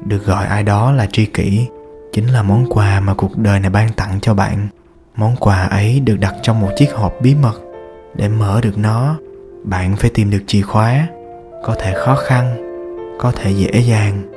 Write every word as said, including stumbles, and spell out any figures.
Được gọi ai đó là tri kỷ chính là món quà mà cuộc đời này ban tặng cho bạn. Món quà ấy được đặt trong một chiếc hộp bí mật. Để mở được nó, bạn phải tìm được chìa khóa. Có thể khó khăn, có thể dễ dàng,